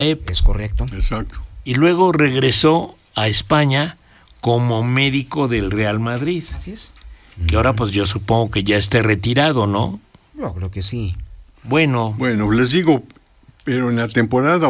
Es correcto. Exacto. Y luego regresó a España como médico del Real Madrid. Así es. Que ahora pues yo supongo que ya esté retirado, ¿no? Yo creo que sí. Bueno, Les digo, pero en la temporada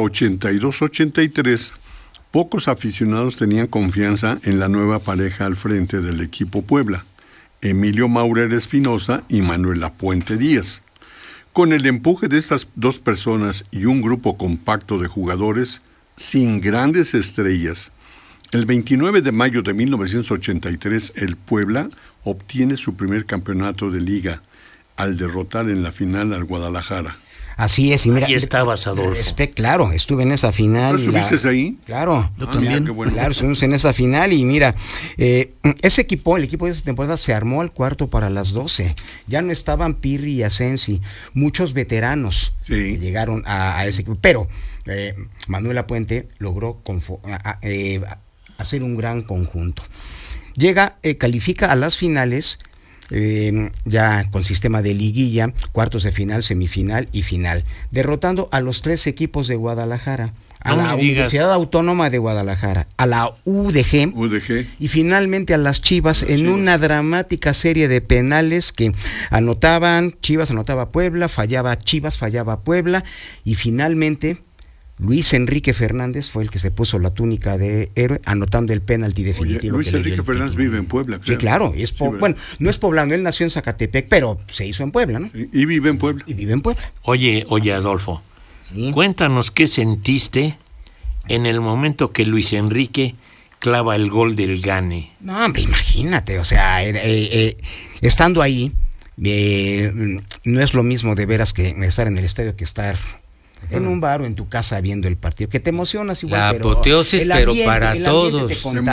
82-83, pocos aficionados tenían confianza en la nueva pareja al frente del equipo Puebla, Emilio Maurer Espinosa y Manuel Lapuente Díaz. Con el empuje de estas dos personas y un grupo compacto de jugadores sin grandes estrellas, el 29 de mayo de 1983 el Puebla obtiene su primer campeonato de liga al derrotar en la final al Guadalajara. Así es, y mira, ahí estabas, Adolfo. Claro, estuve en esa final. ¿Tú estuviste ahí? Claro, Yo también. Qué bueno. Claro, estuvimos en esa final y mira, ese equipo, el equipo de esa temporada se armó al cuarto para las 12. Ya no estaban Pirri y Asensi, muchos veteranos que llegaron a ese equipo, pero Manuel Lapuente logró hacer un gran conjunto. Califica a las finales, ya con sistema de liguilla, cuartos de final, semifinal y final, derrotando a los 3 equipos de Guadalajara, a la Universidad Autónoma de Guadalajara, a la UDG y finalmente a las Chivas en una dramática serie de penales que anotaban, Chivas anotaba Puebla, fallaba Chivas, fallaba Puebla y finalmente Luis Enrique Fernández fue el que se puso la túnica de héroe, anotando el penalti definitivo. Luis Enrique Fernández vive en Puebla, creo. Sí, claro. Bueno, no es poblano, él nació en Zacatepec, pero se hizo en Puebla, ¿no? Y vive en Puebla. Oye, Adolfo, sí. Cuéntanos qué sentiste en el momento que Luis Enrique clava el gol del gane. No, hombre, imagínate, o sea, estando ahí, no es lo mismo de veras que estar en el estadio que estar en un bar o en tu casa viendo el partido, que te emocionas igual, la apoteosis, pero para todos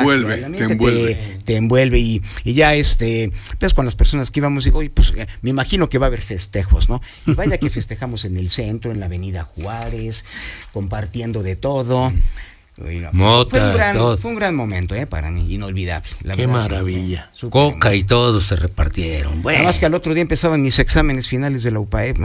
te envuelve y ya pues con las personas que íbamos, digo, pues me imagino que va a haber festejos, ¿no? Y vaya que festejamos en el centro, en la Avenida Juárez, compartiendo de todo. Mota, fue un gran momento para mí, inolvidable. Qué maravilla. Coca y todo se repartieron. Bueno. Además que al otro día empezaban mis exámenes finales de la UPAEP,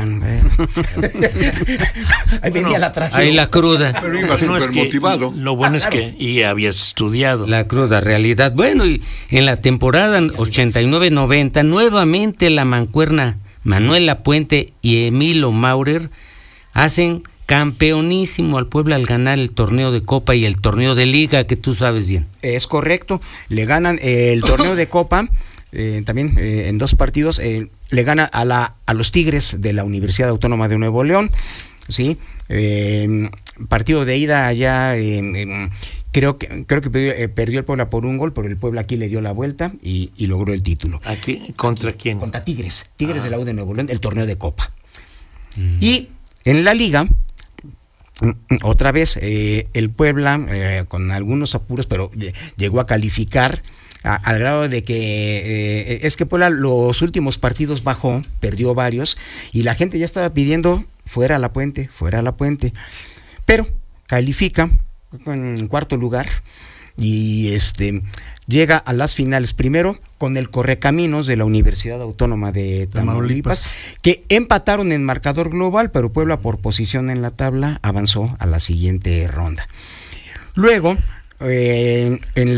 ahí venía la tragedia. Ahí la cruda. Pero iba súper motivado. Lo bueno es que y habías estudiado. La cruda realidad. Bueno, y en la temporada 89-90, nuevamente la mancuerna Manuel Lapuente y Emilio Maurer hacen campeonísimo al Puebla al ganar el torneo de Copa y el torneo de Liga, que tú sabes bien. Es correcto, le ganan el torneo de Copa, también en 2 partidos, le gana a los Tigres de la Universidad Autónoma de Nuevo León, ¿sí? Partido de ida allá, creo que perdió el Puebla por 1 gol, pero el Puebla aquí le dio la vuelta y logró el título. ¿Aquí? ¿Contra quién? Contra Tigres de la U de Nuevo León, el torneo de Copa. Y en la Liga, otra vez, el Puebla, con algunos apuros, pero llegó a calificar al grado de que es que Puebla los últimos partidos bajó, perdió varios, y la gente ya estaba pidiendo fuera Lapuente, pero califica en 4º lugar y llega a las finales, primero con el Correcaminos de la Universidad Autónoma de Tamaulipas, que empataron en marcador global, pero Puebla por posición en la tabla avanzó a la siguiente ronda. Luego, en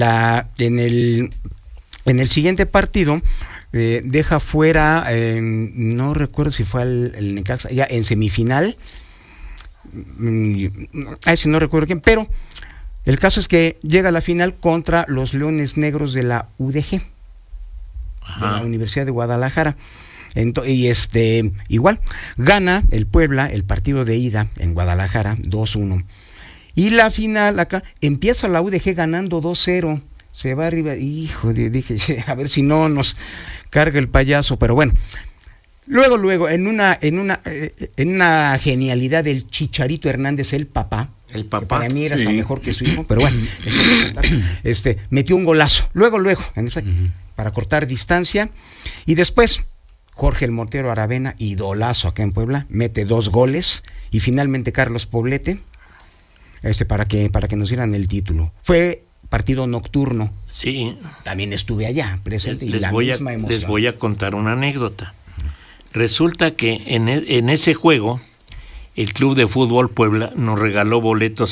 el siguiente partido, deja fuera, no recuerdo si fue el Necaxa, ya en semifinal, si no recuerdo quién, pero el caso es que llega a la final contra los Leones Negros de la UDG, de la Universidad de Guadalajara. Igual, gana el Puebla el partido de ida en Guadalajara 2-1. Y la final acá, empieza la UDG ganando 2-0. Se va arriba, dije, a ver si no nos carga el payaso, pero bueno. Luego, en una genialidad del Chicharito Hernández, el papá, que para mí era hasta mejor que su hijo, pero bueno, metió un golazo, luego, para cortar distancia, y después, Jorge el Mortero Aravena, idolazo acá en Puebla, mete 2 goles, y finalmente Carlos Poblete, para que nos dieran el título. Fue partido nocturno. Sí. También estuve allá, presente, y misma emoción. Les voy a contar una anécdota. Resulta que en ese juego, el Club de Fútbol Puebla nos regaló boletos